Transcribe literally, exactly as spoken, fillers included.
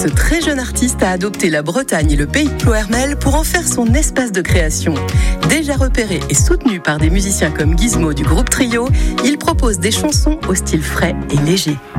Ce très jeune artiste a adopté la Bretagne et le pays de Ploërmel pour en faire son espace de création. Déjà repéré et soutenu par des musiciens comme Gizmo du groupe Trio, il propose des chansons au style frais et léger.